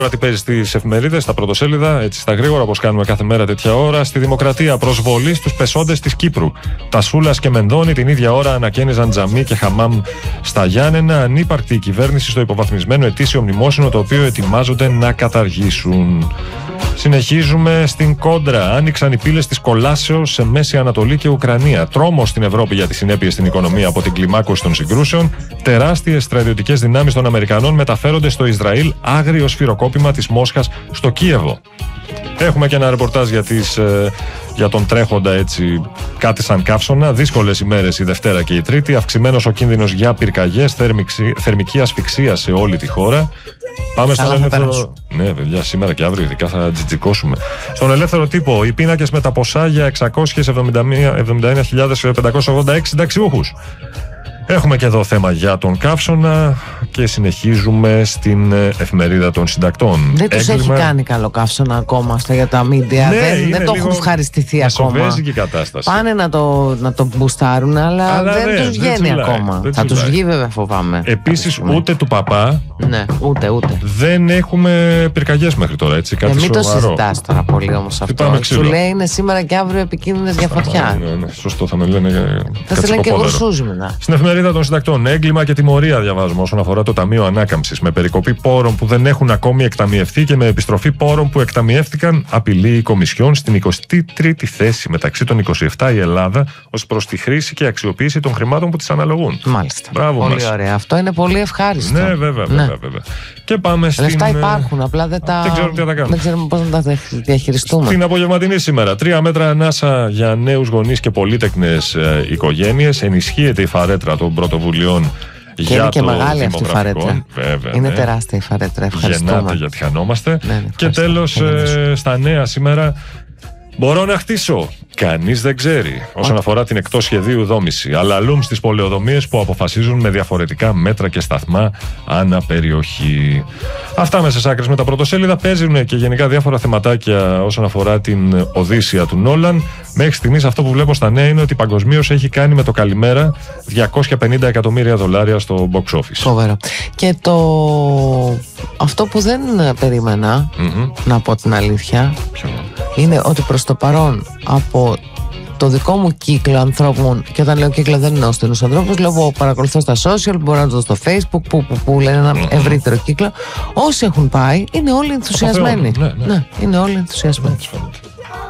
Τι παίζει στις εφημερίδες, στα πρωτοσέλιδα, έτσι στα γρήγορα, όπως κάνουμε κάθε μέρα τέτοια ώρα. Στη Δημοκρατία, προσβολή στους πεσόντες της Κύπρου. Τασούλας και Μενδώνη την ίδια ώρα ανακαίνιζαν τζαμί και χαμάμ στα Γιάννενα. Ανύπαρκτη η κυβέρνηση στο υποβαθμισμένο ετήσιο μνημόσυνο, το οποίο ετοιμάζονται να καταργήσουν. Συνεχίζουμε στην κόντρα. Άνοιξαν οι πύλες της κολάσεως σε Μέση Ανατολή και Ουκρανία. Τρόμος στην Ευρώπη για τις συνέπειες στην οικονομία από την κλιμάκωση των συγκρούσεων. Τεράστιες στρατιωτικές δυνάμεις των Αμερικανών μεταφέρονται στο Ισραήλ. Άγριο σφυροκόπημα της Μόσχας στο Κίεβο. Έχουμε και ένα ρεπορτάζ για τον τρέχοντα, έτσι, κάτι σαν καύσωνα. Δύσκολες ημέρες η Δευτέρα και η Τρίτη. Αυξημένος ο κίνδυνος για πυρκαγιές, θερμική ασφυξία σε όλη τη χώρα. Πάμε στον ελεύθερο. Ναι, παιδιά, σήμερα και αύριο ειδικά θα τζιτζικώσουμε. Στον ελεύθερο τύπο, οι πίνακες με τα ποσά για 671.586 συνταξιούχους. Έχουμε και εδώ θέμα για τον καύσωνα και συνεχίζουμε στην εφημερίδα των συντακτών. Δεν τους έχει κάνει καλό καύσωνα ακόμα αυτά για τα μίντια. Ναι, δεν το έχουν ευχαριστηθεί ακόμα. Μεσοβέζικη κατάσταση. Πάνε να το μπουστάρουν, αλλά δεν τους βγαίνει ακόμα. Θα τους βγει, βέβαια, φοβάμαι. Επίσης, ούτε του παπά. Ναι, ούτε. Δεν έχουμε πυρκαγιές μέχρι τώρα, έτσι. Κάτι μην σοβαρό. το συζητάς τώρα πολύ όμως αυτό. Σου λέει είναι σήμερα και αύριο επικίνδυνες για φωτιά. Ναι, σωστό, θα με λένε. Θα σε λένε και γουρσούζι μετά. Στην εφημερίδα των συντακτών, έγκλημα και τιμωρία διαβάζουμε όσον αφορά το Ταμείο Ανάκαμψης. Με περικοπή πόρων που δεν έχουν ακόμη εκταμιευθεί και με επιστροφή πόρων που εκταμιεύτηκαν, απειλεί η Κομισιόν στην 23η θέση μεταξύ των 27 η Ελλάδα ως προς τη χρήση και αξιοποίηση των χρημάτων που της αναλογούν. Μάλιστα. Μπράβο πολύ μας. ωραία. Αυτό είναι πολύ ευχάριστο. Ναι, βέβαια. Και πάμε στην. Λεφτά υπάρχουν, απλά δεν ξέρουμε τι θα κάνουμε. Δεν ξέρουμε πώς να τα διαχειριστούμε. Στην απογευματινή σήμερα, 3 μέτρα ανάσα για νέους γονείς και πολύτεκνες οικογένειες. Ενισχύεται η φαρέτρα των πρωτοβουλειών. Και είναι και μεγάλη αυτή η φαρέτρα. Βέβαια, είναι τεράστια η φαρέτρα. Ευχαριστούμε. Γεννάτε γιατί χανόμαστε. Ναι, και τέλος, στα νέα σήμερα, μπορώ να χτίσω. Κανείς δεν ξέρει όσον αφορά την εκτός σχεδίου δόμηση. Αλλαλούμ στις πολεοδομίες που αποφασίζουν με διαφορετικά μέτρα και σταθμά ανά περιοχή. Αυτά μέσα στις άκρες με τα πρωτοσέλιδα. Παίζουν και γενικά διάφορα θεματάκια όσον αφορά την Οδύσσεια του Νόλαν. Μέχρι στιγμής αυτό που βλέπω στα νέα είναι ότι παγκοσμίως έχει κάνει με το καλημέρα $250 εκατομμύρια στο box office. Φοβερό. Και αυτό που δεν περίμενα, να πω την αλήθεια, είναι ότι προς το παρόν από το δικό μου κύκλο ανθρώπων, και όταν λέω κύκλο δεν εννοώ στενούς ανθρώπους, λέω που παρακολουθώ στα social, μπορώ να το δω στο Facebook, που λένε ένα ευρύτερο κύκλο, όσοι έχουν πάει είναι όλοι ενθουσιασμένοι. Ναι, είναι όλοι ενθουσιασμένοι.